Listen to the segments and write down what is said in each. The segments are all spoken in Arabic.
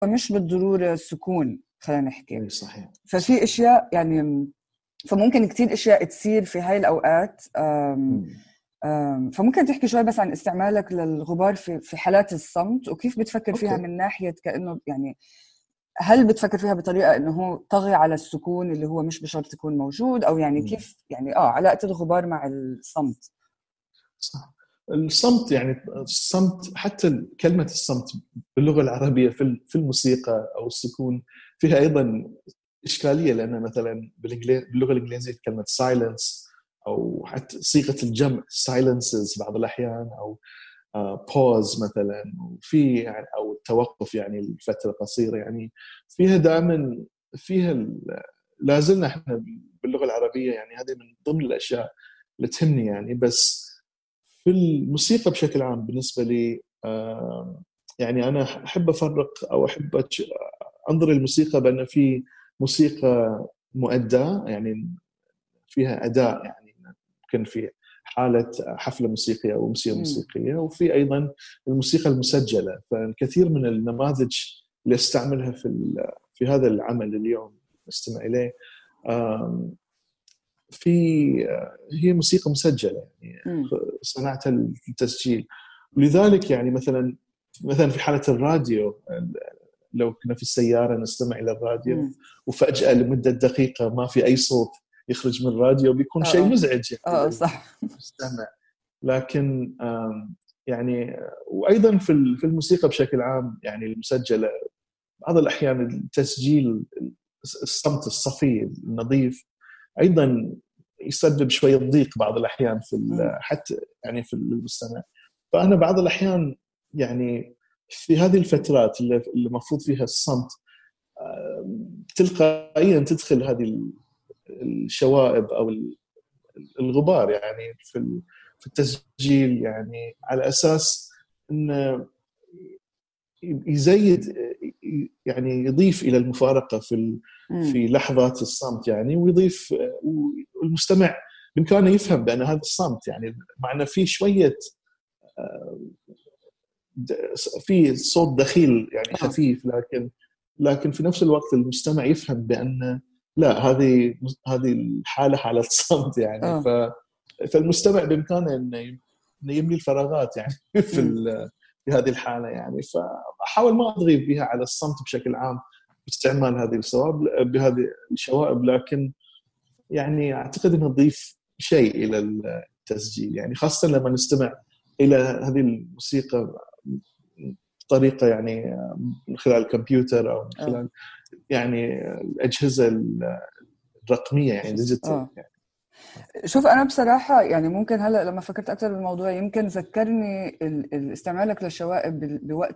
مش بالضرورة سكون، خلينا نحكي. صحيح. ففي أشياء يعني فممكن كتير أشياء تصير في هاي الأوقات. فممكن تحكي شوي بس عن استعمالك للغبار في حالات الصمت، وكيف بتفكر فيها من ناحية كأنه يعني هل بتفكر فيها بطريقة إنه هو طغي على السكون اللي هو مش بشرط يكون موجود، أو يعني كيف يعني علاقة الغبار مع الصمت؟ صح. الصمت يعني الصمت، حتى كلمة الصمت باللغة العربية في الموسيقى أو السكون فيها أيضا إشكالية، لأن مثلا باللغة الإنجليزية كلمة silence أو حتى صيغة الجمع silences بعض الأحيان، أو pause مثلا، وفي يعني أو التوقف يعني الفترة قصيرة، يعني فيها دائما لازلنا احنا باللغة العربية يعني هذه من ضمن الأشياء اللي تهمني يعني. بس في الموسيقى بشكل عام بالنسبة لي يعني أنا أحب أفرق أو أحب أنظر الموسيقى بأن في موسيقى مؤداة يعني فيها أداء، يعني ممكن في حالة حفلة موسيقية أو أمسية موسيقية، وفي أيضا الموسيقى المسجلة. فالكثير من النماذج اللي استعملها في هذا العمل اليوم نستمع إليه هي موسيقى مسجلة يعني صنعتها للتسجيل. ولذلك يعني مثلا في حالة الراديو، لو كنا في السيارة نستمع إلى الراديو وفجأة لمدة دقيقة ما في أي صوت يخرج من الراديو، بيكون شيء مزعج يعني صح للمستمع. لكن يعني وأيضا في الموسيقى بشكل عام يعني المسجلة بعض الأحيان التسجيل الصمت الصفي النظيف أيضا يسبب شوية ضيق بعض الأحيان حتى يعني في المستمع. فأنا بعض الأحيان يعني في هذه الفترات اللي المفروض فيها الصمت تلقائيا تدخل هذه الشوائب أو الغبار يعني في التسجيل، يعني على أساس إنه يزيد يعني يضيف إلى المفارقة في لحظات الصمت يعني، ويضيف والمستمع بإمكانه يفهم بأن هذا الصمت يعني معنى فيه شوية في صوت دخيل يعني خفيف، لكن في نفس الوقت المستمع يفهم بأن لا هذه الحالة حالة صمت يعني. فالمستمع بإمكانه إنه يملي الفراغات يعني في هذه الحالة يعني. فأحاول ما أضغط بها على الصمت بشكل عام باستعمال بهذه الشوائب، لكن يعني أعتقد أنها تضيف شيء إلى التسجيل يعني، خاصة لما نستمع إلى هذه الموسيقى بطريقة يعني من خلال الكمبيوتر أو من خلال يعني الأجهزة الرقمية يعني ديجيتال يعني. شوف أنا بصراحة يعني ممكن هلأ لما فكرت أكثر بالموضوع يمكن ذكرني استعمالك للشوائب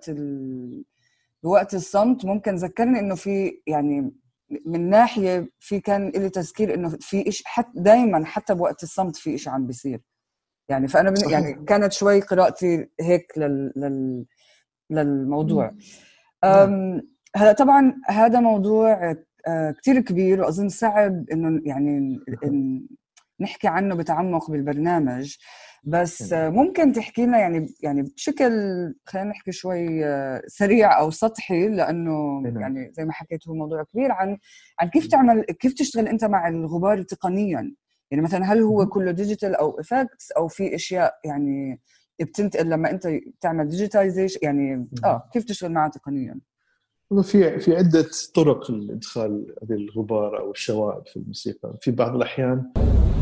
بوقت الصمت، ممكن ذكرني إنه في يعني من ناحية في كان إلي تذكير إنه في إيش دايما حتى بوقت الصمت في إيش عم بيصير يعني. فأنا يعني كانت شوي قراءتي هيك للموضوع. هلا طبعا هذا موضوع كتير كبير، وأظن صعب إنه يعني نحكي عنه بتعمق بالبرنامج، بس ممكن تحكي لنا يعني بشكل خلينا نحكي شوي سريع أو سطحي، لأنه يعني زي ما حكيت هو موضوع كبير عن كيف تشتغل أنت مع الغبار تقنيا يعني. مثلا هل هو كله ديجيتال أو إفكتس، أو في أشياء يعني بتنتقل لما أنت تعمل ديجيتايزيشن يعني كيف تشتغل معه تقنيا؟ في عدة طرق لإدخال هذه الغبار أو الشوائب في الموسيقى. في بعض الأحيان